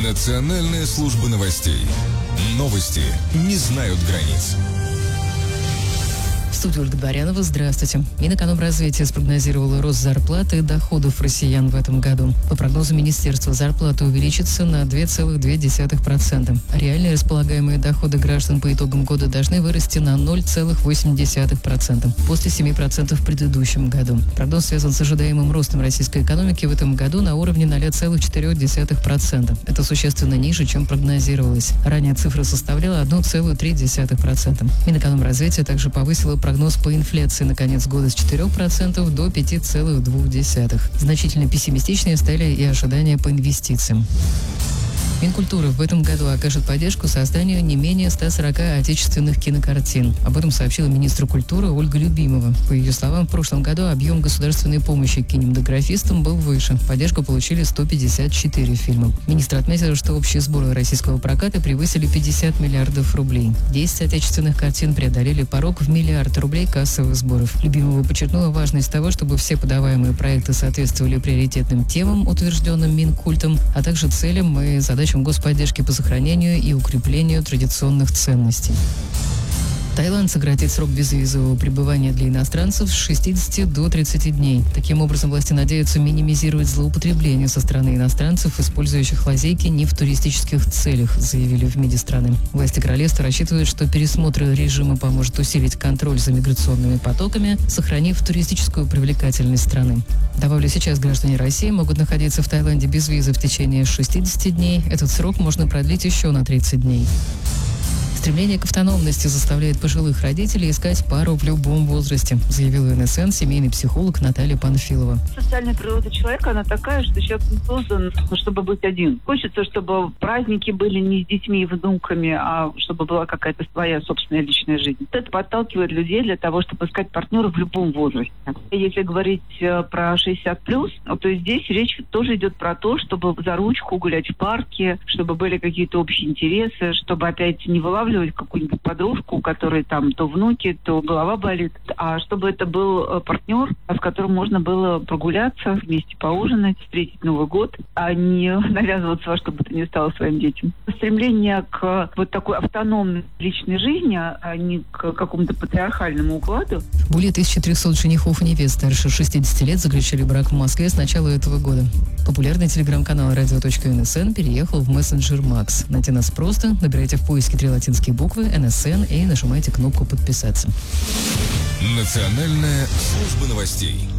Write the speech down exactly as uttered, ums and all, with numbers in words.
Национальная служба новостей. Новости не знают границ. В студии Ольга Барянова. Здравствуйте. Минэкономразвитие спрогнозировало рост зарплат и доходов россиян в этом году. По прогнозу министерства, зарплата увеличится на два целых две десятых процента. Реальные располагаемые доходы граждан по итогам года должны вырасти на ноль целых восемь десятых процента после семи процентов в предыдущем году. Прогноз связан с ожидаемым ростом российской экономики в этом году на уровне ноль целых четыре десятых процента. Это существенно ниже, чем прогнозировалось. Ранее цифра составляла одна целая три десятых процента. Минэкономразвитие также повысило прогноз по инфляции на конец года с четырёх процентов до пяти целых двух десятых. Значительно пессимистичнее стали и ожидания по инвестициям. Минкультура в этом году окажет поддержку созданию не менее ста сорока отечественных кинокартин. Об этом сообщила министр культуры Ольга Любимова. По ее словам, в прошлом году объем государственной помощи кинематографистам был выше. Поддержку получили сто пятьдесят четыре фильма. Министр отметила, что общие сборы российского проката превысили пятьдесят миллиардов рублей. десять отечественных картин преодолели порог в миллиард рублей кассовых сборов. Любимова подчеркнула важность того, чтобы все подаваемые проекты соответствовали приоритетным темам, утвержденным Минкультом, а также целям и задачам господдержки по сохранению и укреплению традиционных ценностей. Таиланд сократит срок безвизового пребывания для иностранцев с шестидесяти до тридцати дней. Таким образом, власти надеются минимизировать злоупотребление со стороны иностранцев, использующих лазейки не в туристических целях, заявили в МИДе страны. Власти королевства рассчитывают, что пересмотр режима поможет усилить контроль за миграционными потоками, сохранив туристическую привлекательность страны. Добавлю, сейчас граждане России могут находиться в Таиланде без визы в течение шестидесяти дней. Этот срок можно продлить еще на тридцать дней. Стремление к автономности заставляет пожилых родителей искать пару в любом возрасте, заявила эн эс эн семейный психолог Наталья Панфилова. Социальная природа человека, она такая, что человек не создан, чтобы быть один. Хочется, чтобы праздники были не с детьми и внуками, а чтобы была какая-то своя собственная личная жизнь. Это подталкивает людей для того, чтобы искать партнера в любом возрасте. Если говорить про шестьдесят плюс, то здесь речь тоже идет про то, чтобы за ручку гулять в парке, чтобы были какие-то общие интересы, чтобы опять не вылавливать какую-нибудь подружку, у которой там то внуки, то голова болит, а чтобы это был партнер, с которым можно было прогуляться, вместе поужинать, встретить Новый год, а не навязываться во что бы то ни стало своим детям. Стремление к вот такой автономной личной жизни, а не к какому-то патриархальному укладу. Более тысячи трёхсот женихов и невест старше шестидесяти лет заключили брак в Москве с начала этого года. Популярный телеграм-канал радио точка эн эс эн переехал в мессенджер Макс. Найти нас просто, набирайте в поиске три латинские буквы эн эс эн и нажимайте кнопку «Подписаться». Национальная служба новостей.